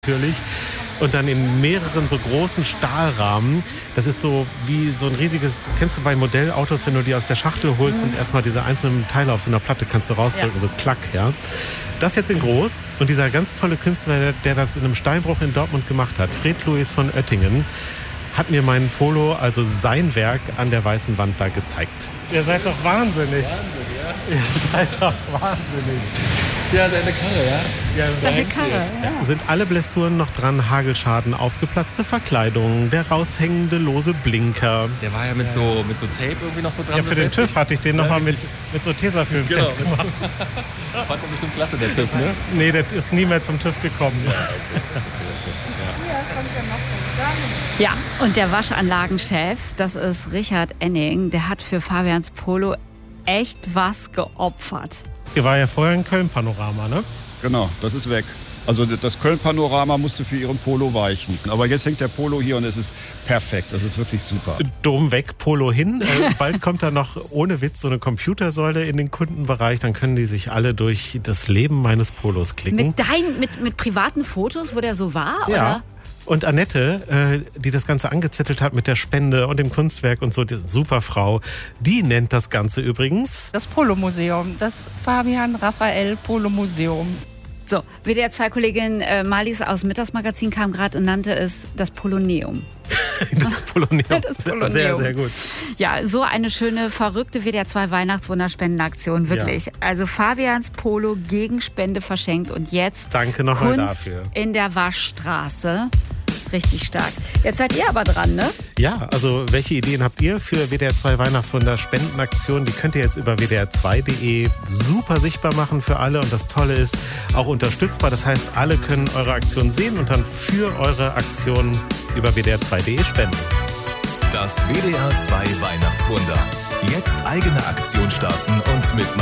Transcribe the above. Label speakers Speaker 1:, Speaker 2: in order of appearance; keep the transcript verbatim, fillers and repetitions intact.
Speaker 1: natürlich. Und dann in mehreren so großen Stahlrahmen. Das ist so wie so ein riesiges, kennst du bei Modellautos, wenn du die aus der Schachtel holst mhm. und erstmal diese einzelnen Teile auf so einer Platte kannst du rausdrücken, ja. so klack, ja. Das jetzt in groß und dieser ganz tolle Künstler, der das in einem Steinbruch in Dortmund gemacht hat, Fred Louis von Oettingen, hat mir mein Polo, also sein Werk, an der weißen Wand da gezeigt. Ihr seid doch wahnsinnig. Wahnsinn, ja. Ihr seid doch wahnsinnig.
Speaker 2: Tja, deine Karre, ja?
Speaker 1: Ja,
Speaker 3: deine Karre,
Speaker 1: ja. Sind alle Blessuren noch dran? Hagelschaden, aufgeplatzte Verkleidung, der raushängende lose Blinker.
Speaker 2: Der war ja mit, ja. So, mit so Tape irgendwie noch so dran.
Speaker 1: Ja, für den TÜV hatte ich den ja, nochmal mit, mit so Tesafilm genau. festgemacht.
Speaker 2: Fand er bestimmt klasse, der TÜV, ne?
Speaker 1: Nee, der ist nie mehr zum TÜV gekommen. Ja, okay.
Speaker 3: Ja, und der Waschanlagenchef, das ist Richard Enning, der hat für Fabians Polo echt was geopfert.
Speaker 1: Ihr war ja vorher ein Köln-Panorama, ne?
Speaker 4: Genau, das ist weg. Also das Köln-Panorama musste für ihren Polo weichen. Aber jetzt hängt der Polo hier und es ist perfekt. Das ist wirklich super.
Speaker 1: Dom weg, Polo hin. Äh, bald kommt da noch ohne Witz so eine Computersäule in den Kundenbereich. Dann können die sich alle durch das Leben meines Polos klicken.
Speaker 3: Mit deinen, mit, mit privaten Fotos, wo der so war?
Speaker 1: Ja.
Speaker 3: Oder?
Speaker 1: Und Annette, äh, die das Ganze angezettelt hat mit der Spende und dem Kunstwerk und so, die super Frau, die nennt das Ganze übrigens
Speaker 5: das Polo-Museum, das Fabian Raphael Polo-Museum.
Speaker 3: So, W D R zwei Kollegin äh, Marlies aus dem Mittagsmagazin kam gerade und nannte es das Poloneum.
Speaker 1: Das Poloneum.
Speaker 3: Das Poloneum.
Speaker 1: Sehr, sehr gut.
Speaker 3: Ja, so eine schöne, verrückte W D R zwei Weihnachtswunderspendenaktion, wirklich. Ja. Also Fabians Polo gegen Spende verschenkt und jetzt
Speaker 1: Danke nochmal
Speaker 3: Kunst
Speaker 1: dafür.
Speaker 3: In der Waschstraße. Richtig stark. Jetzt seid ihr aber dran, ne?
Speaker 1: Ja, also welche Ideen habt ihr für W D R zwei Weihnachtswunder Spendenaktionen? Die könnt ihr jetzt über W D R zwei Punkt de super sichtbar machen für alle. Und das Tolle ist, auch unterstützbar. Das heißt, alle können eure Aktion sehen und dann für eure Aktion über W D R zwei Punkt de spenden.
Speaker 6: Das W D R zwei Weihnachtswunder. Jetzt eigene Aktion starten und mitmachen.